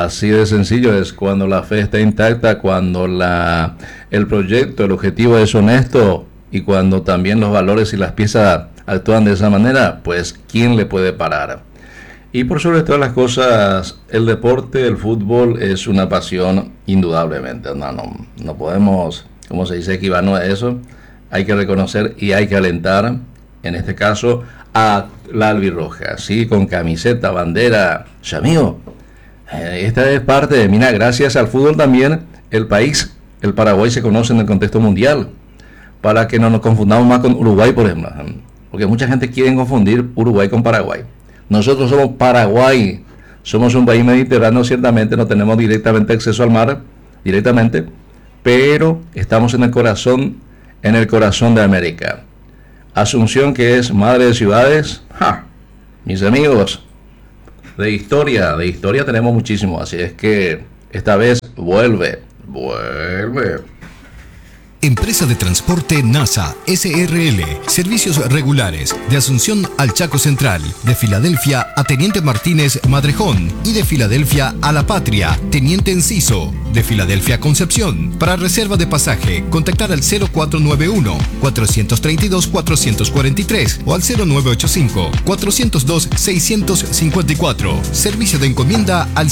Así de sencillo es, cuando la fe está intacta, cuando el proyecto, el objetivo es honesto y cuando también los valores y las piezas actúan de esa manera, pues ¿quién le puede parar? Y por sobre todas las cosas, el deporte, el fútbol es una pasión indudablemente. No podemos, como se dice, equivarnos a eso. Hay que reconocer y hay que alentar, en este caso, a la albirroja, ¿sí? Con camiseta, bandera. Amigo, esta es parte de, mira, gracias al fútbol también, el país, el Paraguay, se conoce en el contexto mundial. Para que no nos confundamos más con Uruguay, por ejemplo. Porque mucha gente quiere confundir Uruguay con Paraguay. Nosotros somos Paraguay, somos un país mediterráneo, ciertamente no tenemos directamente acceso al mar, directamente, pero estamos en el corazón de América. Asunción, que es madre de ciudades, mis amigos, de historia tenemos muchísimo, así es que esta vez vuelve. Empresa de Transporte NASA SRL. Servicios regulares de Asunción al Chaco Central, de Filadelfia a Teniente Martínez Madrejón y de Filadelfia a La Patria, Teniente Enciso, de Filadelfia a Concepción. Para reserva de pasaje, contactar al 0491-432-443 o al 0985-402-654. Servicio de encomienda al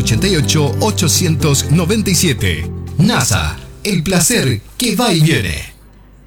0981-888-897. NASA. El placer que va y viene.